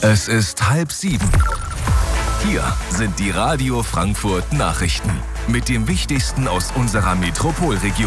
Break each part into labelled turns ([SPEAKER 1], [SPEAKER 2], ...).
[SPEAKER 1] Es ist 6:30. Hier sind die Radio Frankfurt Nachrichten mit dem Wichtigsten aus unserer Metropolregion.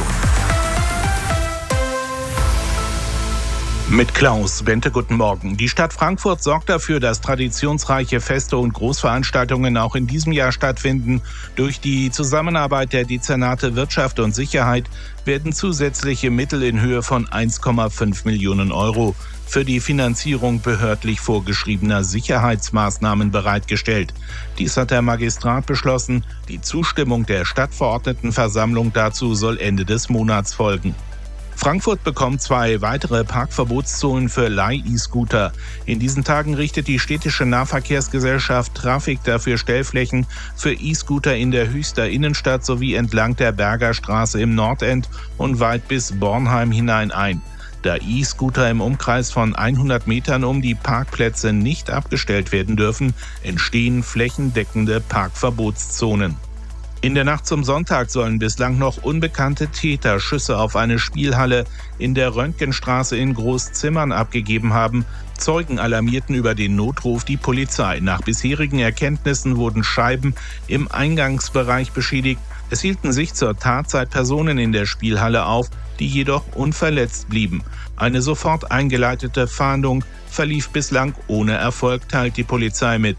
[SPEAKER 2] Mit Klaus Bente, guten Morgen. Die Stadt Frankfurt sorgt dafür, dass traditionsreiche Feste und Großveranstaltungen auch in diesem Jahr stattfinden. Durch die Zusammenarbeit der Dezernate Wirtschaft und Sicherheit werden zusätzliche Mittel in Höhe von 1,5 Millionen Euro für die Finanzierung behördlich vorgeschriebener Sicherheitsmaßnahmen bereitgestellt. Dies hat der Magistrat beschlossen. Die Zustimmung der Stadtverordnetenversammlung dazu soll Ende des Monats folgen. Frankfurt bekommt 2 weitere Parkverbotszonen für Leih-E-Scooter. In diesen Tagen richtet die städtische Nahverkehrsgesellschaft Traffic dafür Stellflächen für E-Scooter in der Höchster Innenstadt sowie entlang der Berger Straße im Nordend und weit bis Bornheim hinein ein. Da E-Scooter im Umkreis von 100 Metern um die Parkplätze nicht abgestellt werden dürfen, entstehen flächendeckende Parkverbotszonen. In der Nacht zum Sonntag sollen bislang noch unbekannte Täter Schüsse auf eine Spielhalle in der Röntgenstraße in Großzimmern abgegeben haben. Zeugen alarmierten über den Notruf die Polizei. Nach bisherigen Erkenntnissen wurden Scheiben im Eingangsbereich beschädigt. Es hielten sich zur Tatzeit Personen in der Spielhalle auf, die jedoch unverletzt blieben. Eine sofort eingeleitete Fahndung verlief bislang ohne Erfolg, teilt die Polizei mit.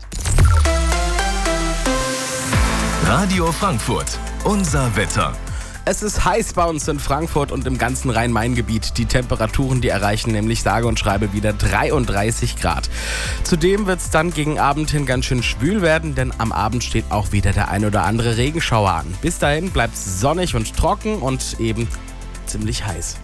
[SPEAKER 1] Radio Frankfurt, unser Wetter.
[SPEAKER 3] Es ist heiß bei uns in Frankfurt und im ganzen Rhein-Main-Gebiet. Die Temperaturen, die erreichen nämlich sage und schreibe wieder 33 Grad. Zudem wird es dann gegen Abend hin ganz schön schwül werden, denn am Abend steht auch wieder der ein oder andere Regenschauer an. Bis dahin bleibt es sonnig und trocken und eben ziemlich heiß.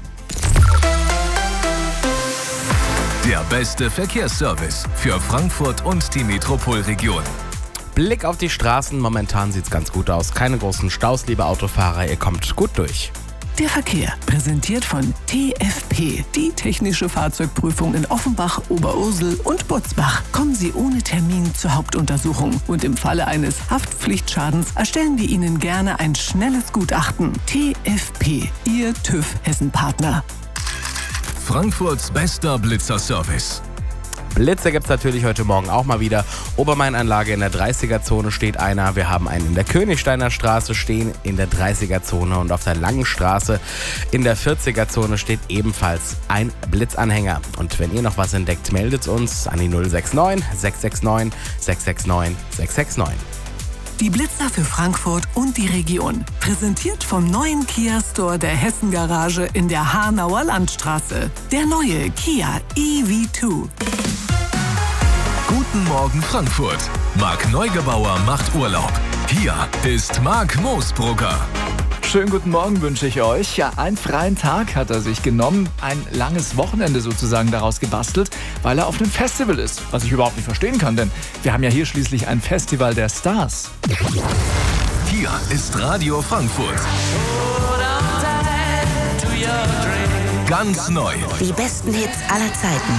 [SPEAKER 1] Der beste Verkehrsservice für Frankfurt und die Metropolregion.
[SPEAKER 3] Blick auf die Straßen, momentan sieht's ganz gut aus. Keine großen Staus, liebe Autofahrer, ihr kommt gut durch.
[SPEAKER 4] Der Verkehr, präsentiert von TFP, die technische Fahrzeugprüfung in Offenbach, Oberursel und Butzbach. Kommen Sie ohne Termin zur Hauptuntersuchung und im Falle eines Haftpflichtschadens erstellen wir Ihnen gerne ein schnelles Gutachten. TFP, Ihr TÜV-Hessen-Partner.
[SPEAKER 1] Frankfurts bester Blitzerservice.
[SPEAKER 3] Blitze gibt's natürlich heute Morgen auch mal wieder. Obermain-Anlage in der 30er-Zone steht einer. Wir haben einen in der Königsteiner Straße stehen, in der 30er-Zone. Und auf der Langen Straße in der 40er-Zone steht ebenfalls ein Blitzanhänger. Und wenn ihr noch was entdeckt, meldet uns an die 069 669 669 669.
[SPEAKER 4] Die Blitzer für Frankfurt und die Region. Präsentiert vom neuen Kia Store der Hessen Garage in der Hanauer Landstraße. Der neue Kia EV2.
[SPEAKER 1] Guten Morgen Frankfurt. Marc Neugebauer macht Urlaub. Hier ist Marc Moosbrugger.
[SPEAKER 5] Schönen guten Morgen wünsche ich euch. Ja, einen freien Tag hat er sich genommen, ein langes Wochenende sozusagen daraus gebastelt, weil er auf einem Festival ist. Was ich überhaupt nicht verstehen kann, denn wir haben ja hier schließlich ein Festival der Stars.
[SPEAKER 1] Hier ist Radio Frankfurt. Ganz neu.
[SPEAKER 6] Die besten Hits aller Zeiten.